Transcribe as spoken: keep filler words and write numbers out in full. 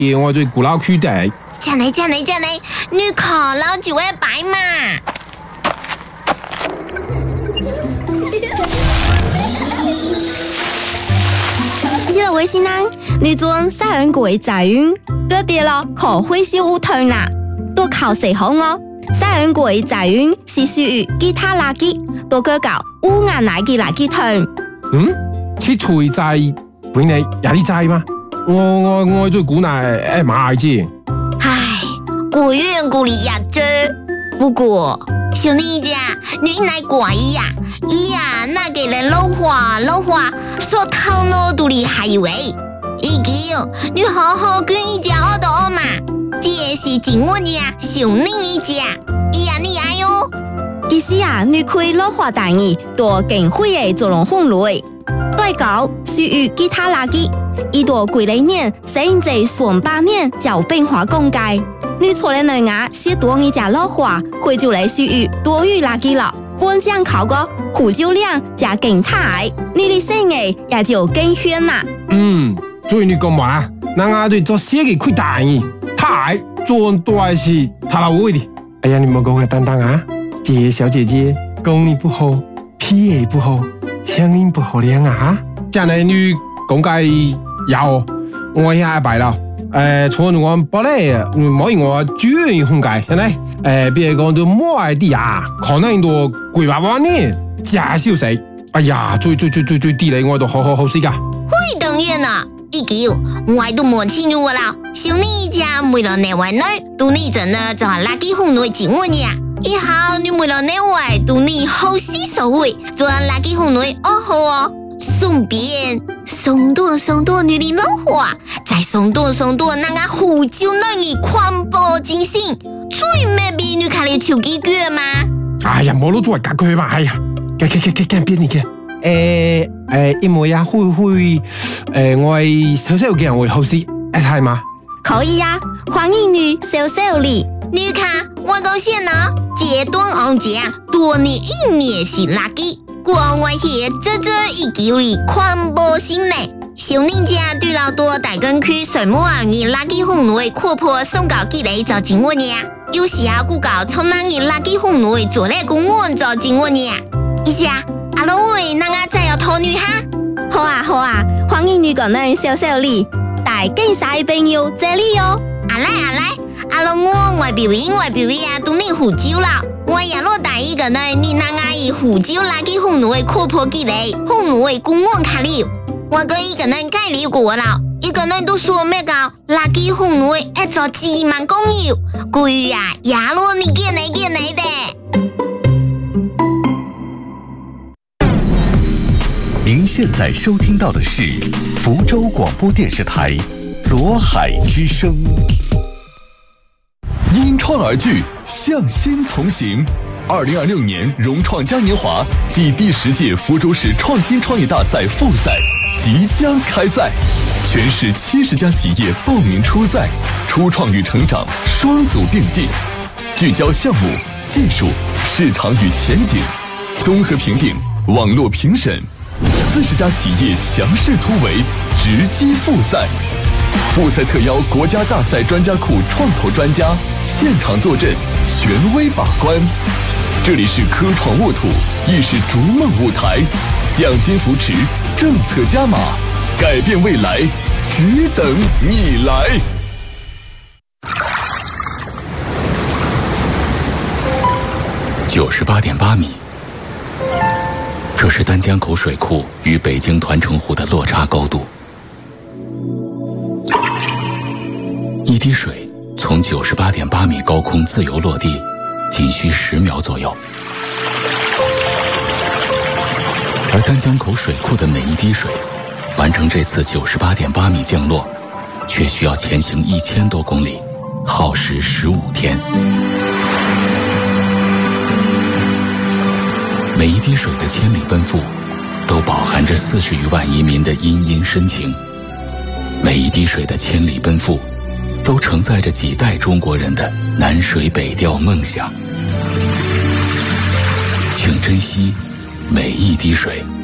也我最古老区的。 进来进来进来，你看老几位白马。 这个微信呢，你做三人鬼在运，嗰啲咯可會是烏頭啦，都靠誰好哦？三人鬼在運是屬於吉他垃圾，都叫搞烏眼垃圾垃圾桶。 嗯，切除在本嚟有啲在嗎？我我我最估係誒買啫。 唉，果園鼓勵呀啫。不過小妮姐，你來怪呀，伊呀那個人老話老話，說頭腦都厲害喂。已經你好好跟伊家我到嘛。這是今我家小妮姐，伊呀你愛喲。 其實啊，你可以老話大意，多更會嘅做龍鳳類。對搞屬於吉他垃圾，伊多幾嚟年，甚至上百年就變化公界。你錯了內牙，寫多一家老話，會就嚟屬於多餘垃圾了。本將考個胡椒量加更大，你的生意也就更炫啦。 嗯，所以你講話，那我對做寫嘅虧大意，太做多係是他老會的。哎呀，你莫講個等等啊，這小姐姐功力不好，脾氣不好，聲音不好聽啊。將來你講解有，我下一拜啦。誒，從我本來唔可以我主要控制，真係誒，別講到某啲啊，可能都幾百萬年假消息。哎呀，最最最最最啲嚟，我都好好好食噶。 會當然啦，已經我都冇清楚啦。小妮家為了內外內，都你真呢就係垃圾紅內經我呀。以後你為了內外，都你好洗手會，做垃圾紅內哦好哦。順便送多送多你的老話，再送多送多那個胡椒內嘅環保精神，最美美女看你手機腳嘛。 哎呀，冇攞做嚟隔佢嘛，哎呀，嘅嘅嘅嘅嘅邊嚟嘅？誒誒，因為啊，會會誒，我係小小嘅人會好食，係嘛？ 可以呀、啊，歡迎你小小禮。 你看我講先呢，這段紅節多年一年是垃圾。國外係這這一九里環保心呢，小妮家對老多大根區水木啊，你垃圾紅內擴破送搞幾嚟就經我呢，有時啊古搞從那你垃圾紅內做嚟公案就經我呢，一家阿老喂，那個再要討女哈？ 好啊好啊，歡迎你個人小小禮，大更晒朋友這裡喲。 阿來阿來，阿老我外表演外表演啊，都你胡椒啦。我也落大一個呢，你那個以胡椒垃圾紅內擴破幾嚟，紅內公安卡了。我個一個人改了過了，一個人都說咩個垃圾紅內一做幾萬公油，故意呀，也落你見嚟見嚟的。 您現在收聽到的是福州廣播電視台左海之聲。因創而聚，向心同行。二零二六年融創嘉年華暨第十屆福州市創新創業大賽複賽即將開賽，全市七十家企業報名出賽，初創與成長雙組並進，聚焦項目、技術、市場與前景，綜合評定、網絡評審，四十家企業強勢突圍，直擊複賽。複賽特邀國家大賽專家庫創投專家現場坐鎮，權威把關。這裡是科創沃土，亦是逐夢舞台，獎金扶持，政策加碼，改變未來，只等你來。九十八點八米，這是丹江口水庫與北京團城湖的落差高度。一滴水從九十八點八米高空自由落地，僅需十秒左右。而丹江口水庫的每一滴水，完成這次九十八點八米降落，卻需要前行一千多公里，耗時十五天。每一滴水的千里奔赴，都飽含着四十餘萬移民的殷殷深情。每一滴水的千里奔赴，都承載着幾代中國人的南水北調夢想。請珍惜每一滴水。